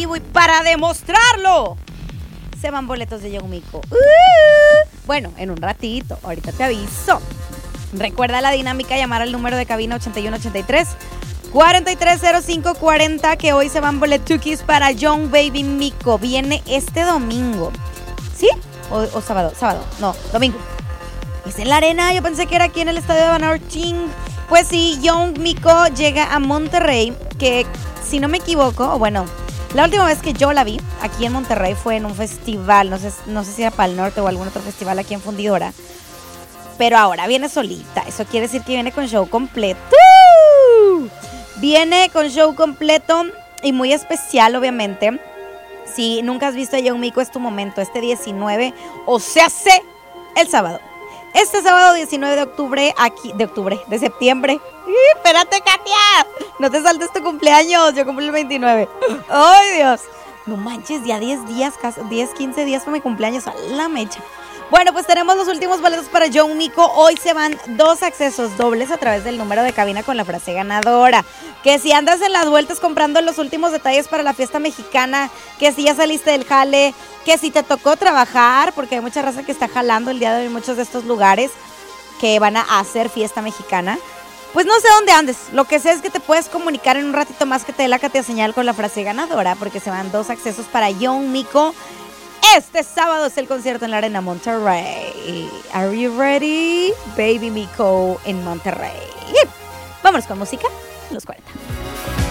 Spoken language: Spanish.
vivo y para demostrarlo se van boletos de Young Miko. Bueno, en un ratito, ahorita te aviso. Recuerda la dinámica, llamar al número de cabina 8183 430540, que hoy se van boletukis para Young Baby Miko. Viene este domingo. ¿Sí? ¿O sábado? Sábado. No, domingo. Es en la arena, yo pensé que era aquí en el estadio de Banorching. Pues sí, Young Miko llega a Monterrey, que si no me equivoco, o bueno, la última vez que yo la vi aquí en Monterrey fue en un festival, no sé si era Pal Norte o algún otro festival aquí en Fundidora. Pero ahora viene solita, eso quiere decir que viene con show completo. Viene con show completo y muy especial, obviamente. Si nunca has visto a Young Miko, es tu momento, este 19, o sea, el sábado. Este sábado 19 de septiembre. Espérate, Katia, no te saltes tu cumpleaños, yo cumplo el 29. Ay, Dios, no manches, ya 10 días, 15 días para mi cumpleaños, a la mecha. Bueno, pues tenemos los últimos boletos para Young Miko. Hoy se van 2 accesos dobles a través del número de cabina con la frase ganadora. Que si andas en las vueltas comprando los últimos detalles para la fiesta mexicana, que si ya saliste del jale, que si te tocó trabajar, porque hay mucha raza que está jalando el día de hoy en muchos de estos lugares que van a hacer fiesta mexicana. Pues no sé dónde andes, lo que sé es que te puedes comunicar en un ratito más que te dé la Katia señal con la frase ganadora, porque se van 2 accesos para Young Miko. Este sábado es el concierto en la Arena Monterrey. Are you ready? Baby Miko en Monterrey. Vámonos con música, los 40.